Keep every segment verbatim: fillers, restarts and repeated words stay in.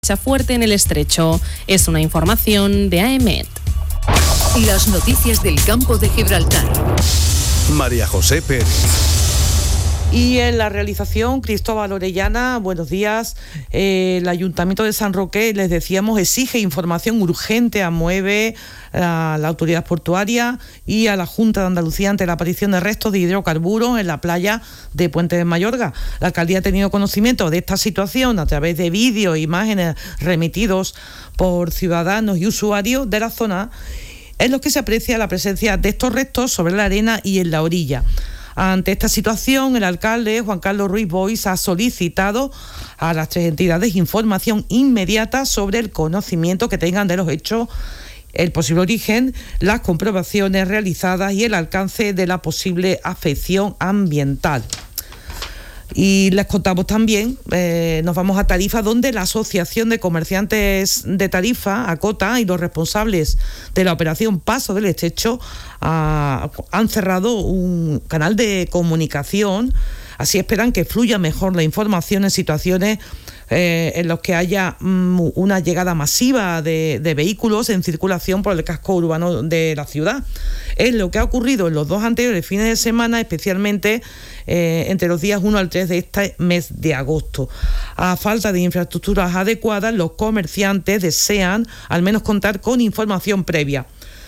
fuerte en el estrecho. Es una información de A E M E T. Las noticias del campo de Gibraltar. María José Pérez. Y en la realización, Cristóbal Orellana, buenos días. Eh, el Ayuntamiento de San Roque, les decíamos, exige información urgente a MOEVE, a la Autoridad Portuaria y a la Junta de Andalucía ante la aparición de restos de hidrocarburos en la playa de Puente de Mayorga. La alcaldía ha tenido conocimiento de esta situación a través de vídeos e imágenes remitidos por ciudadanos y usuarios de la zona, en los que se aprecia la presencia de estos restos sobre la arena y en la orilla. Ante esta situación, el alcalde Juan Carlos Ruiz Boix ha solicitado a las tres entidades información inmediata sobre el conocimiento que tengan de los hechos, el posible origen, las comprobaciones realizadas y el alcance de la posible afección ambiental. Y les contamos también, eh, nos vamos a Tarifa, donde la Asociación de Comerciantes de Tarifa, ACOTA, y los responsables de la operación Paso del Estrecho ah, han cerrado un canal de comunicación. Así esperan que fluya mejor la información en situaciones eh, en las que haya mm, una llegada masiva de, de vehículos en circulación por el casco urbano de la ciudad. Es lo que ha ocurrido en los dos anteriores fines de semana, especialmente eh, entre los días uno al tres de este mes de agosto. A falta de infraestructuras adecuadas, los comerciantes desean al menos contar con información previa.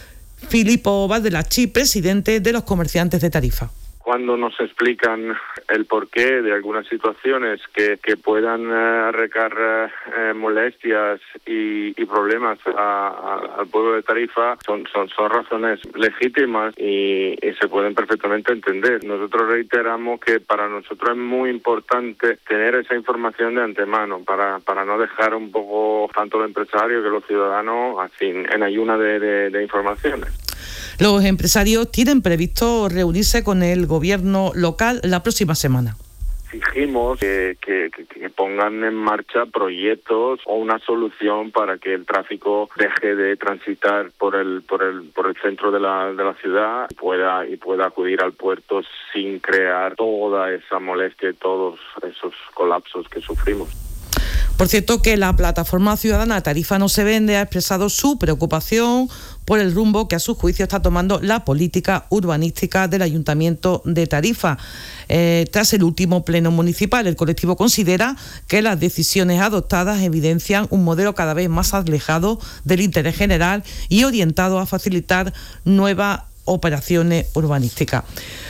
Filippo Valdelachi, presidente de los comerciantes de Tarifa. Cuando nos explican el porqué de algunas situaciones que, que puedan uh, arrecar uh, molestias y, y problemas a, a, al pueblo de Tarifa, son, son, son razones legítimas y, y se pueden perfectamente entender. Nosotros reiteramos que para nosotros es muy importante tener esa información de antemano para, para no dejar un poco tanto los empresarios que los ciudadanos así en ayuna de, de, de informaciones. Los empresarios tienen previsto reunirse con el gobierno local la próxima semana. Exigimos que, que, que pongan en marcha proyectos o una solución para que el tráfico deje de transitar por el por el por el centro de la de la ciudad y pueda y pueda acudir al puerto sin crear toda esa molestia y todos esos colapsos que sufrimos. Por cierto, que la plataforma ciudadana Tarifa no se vende ha expresado su preocupación por el rumbo que a su juicio está tomando la política urbanística del Ayuntamiento de Tarifa. Eh, tras el último pleno municipal, el colectivo considera que las decisiones adoptadas evidencian un modelo cada vez más alejado del interés general y orientado a facilitar nuevas operaciones urbanísticas.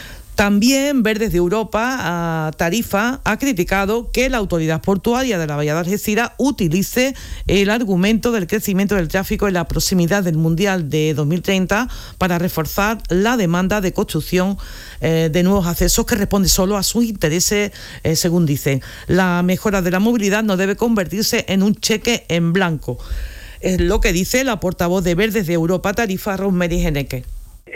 También Verdes de Europa, Tarifa, ha criticado que la Autoridad Portuaria de la Bahía de Algeciras utilice el argumento del crecimiento del tráfico en la proximidad del Mundial de dos mil treinta para reforzar la demanda de construcción eh, de nuevos accesos que responde solo a sus intereses, eh, según dicen. La mejora de la movilidad no debe convertirse en un cheque en blanco. Es lo que dice la portavoz de Verdes de Europa, Tarifa, Rosemary Geneque.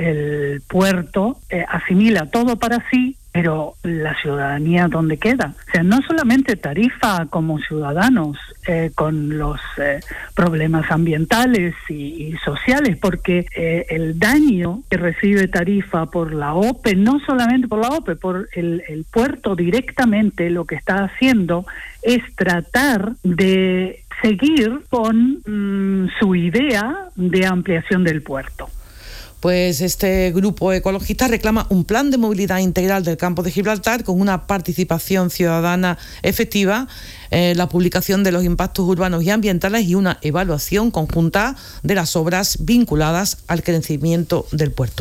El puerto eh, asimila todo para sí, pero la ciudadanía, ¿dónde queda? O sea, no solamente Tarifa como ciudadanos eh, con los eh, problemas ambientales y, y sociales, porque eh, el daño que recibe Tarifa por la O P E, no solamente por la O P E, por el, el puerto directamente, lo que está haciendo es tratar de seguir con mmm, su idea de ampliación del puerto. Pues este grupo ecologista reclama un plan de movilidad integral del campo de Gibraltar con una participación ciudadana efectiva, eh, la publicación de los impactos urbanos y ambientales y una evaluación conjunta de las obras vinculadas al crecimiento del puerto.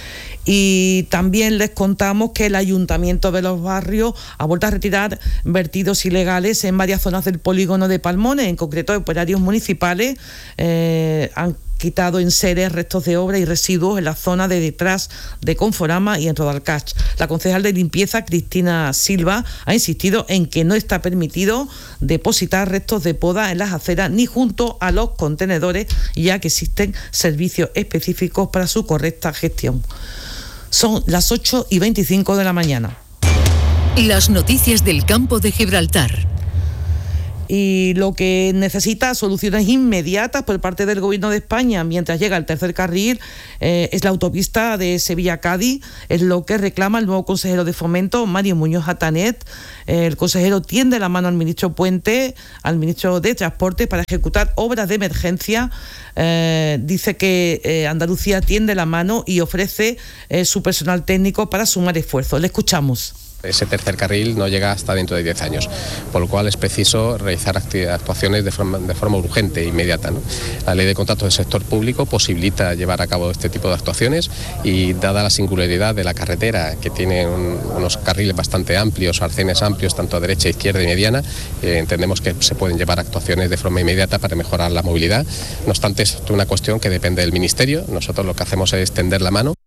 Y también les contamos que el Ayuntamiento de Los Barrios ha vuelto a retirar vertidos ilegales en varias zonas del polígono de Palmones, en concreto operarios municipales eh, han quitado enseres, restos de obra y residuos en la zona de detrás de Conforama y en Rodalcach. La concejal de limpieza, Cristina Silva, ha insistido en que no está permitido depositar restos de poda en las aceras ni junto a los contenedores, ya que existen servicios específicos para su correcta gestión. Son las ocho y veinticinco de la mañana. Las noticias del campo de Gibraltar. y lo que necesita soluciones inmediatas por parte del Gobierno de España mientras llega el tercer carril eh, es la autopista de Sevilla-Cádiz, es lo que reclama el nuevo consejero de Fomento, Mario Muñoz Atanet. Eh, el consejero tiende la mano al ministro Puente, al ministro de Transporte, para ejecutar obras de emergencia. Eh, dice que eh, Andalucía tiende la mano y ofrece eh, su personal técnico para sumar esfuerzos. Le escuchamos. Ese tercer carril no llega hasta dentro de diez años, por lo cual es preciso realizar actuaciones de forma, de forma urgente e inmediata, ¿no? La ley de contratos del sector público posibilita llevar a cabo este tipo de actuaciones y, dada la singularidad de la carretera, que tiene un, unos carriles bastante amplios, arcenes amplios, tanto a derecha, izquierda y mediana, eh, entendemos que se pueden llevar actuaciones de forma inmediata para mejorar la movilidad. No obstante, es una cuestión que depende del Ministerio. Nosotros lo que hacemos es tender la mano.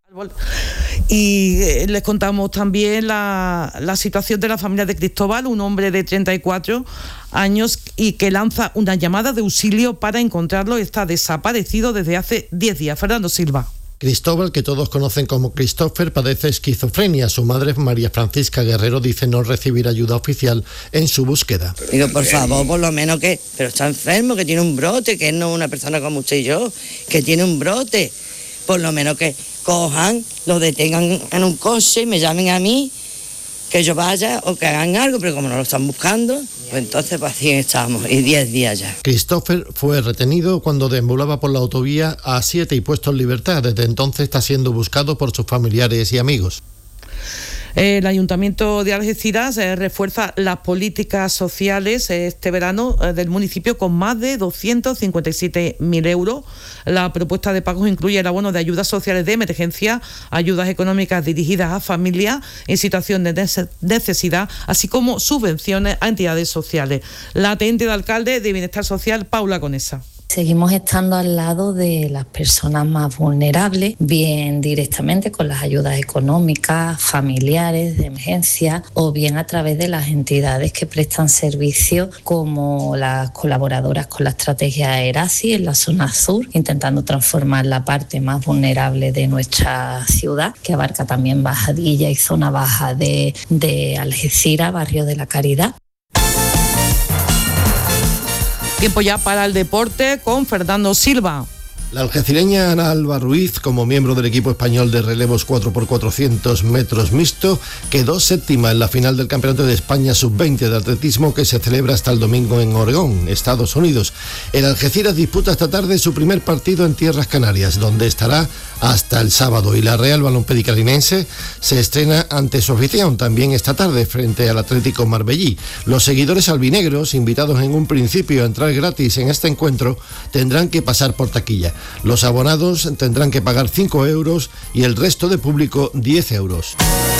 Y eh, les contamos también la, la situación de la familia de Cristóbal, un hombre de treinta y cuatro años y que lanza una llamada de auxilio para encontrarlo. Está desaparecido desde hace diez días. Fernando Silva. Cristóbal, que todos conocen como Christopher, padece esquizofrenia. Su madre, María Francisca Guerrero, dice no recibir ayuda oficial en su búsqueda. Digo, por favor, por lo menos que... Pero está enfermo, que tiene un brote, que no es una persona como usted y yo, que tiene un brote. Por lo menos que cojan, lo detengan en un coche y me llamen a mí, que yo vaya o que hagan algo, pero como no lo están buscando, pues entonces pues así estamos, y diez días ya. Christopher fue retenido cuando deambulaba por la autovía A siete y puesto en libertad. Desde entonces está siendo buscado por sus familiares y amigos. El Ayuntamiento de Algeciras eh, refuerza las políticas sociales eh, este verano eh, del municipio con más de doscientos cincuenta y siete mil euros. La propuesta de pagos incluye el abono de ayudas sociales de emergencia, ayudas económicas dirigidas a familias en situación de necesidad, así como subvenciones a entidades sociales. La teniente de alcalde de Bienestar Social, Paula Conesa. Seguimos estando al lado de las personas más vulnerables, bien directamente con las ayudas económicas, familiares, de emergencia, o bien a través de las entidades que prestan servicios como las colaboradoras con la estrategia ERASI en la zona sur, intentando transformar la parte más vulnerable de nuestra ciudad, que abarca también Bajadilla y zona baja de, de Algeciras, barrio de la Caridad. Tiempo ya para el deporte con Fernando Silva. La algecireña Ana Alba Ruiz, como miembro del equipo español de relevos cuatro por cuatrocientos metros mixto, quedó séptima en la final del Campeonato de España sub veinte de atletismo que se celebra hasta el domingo en Oregón, Estados Unidos. El Algeciras disputa esta tarde su primer partido en Tierras Canarias, donde estará hasta el sábado, y la Real Balompédica Linense se estrena ante su afición también esta tarde frente al Atlético Marbellí. Los seguidores albinegros, invitados en un principio a entrar gratis en este encuentro, tendrán que pasar por taquilla. Los abonados tendrán que pagar cinco euros y el resto de público diez euros.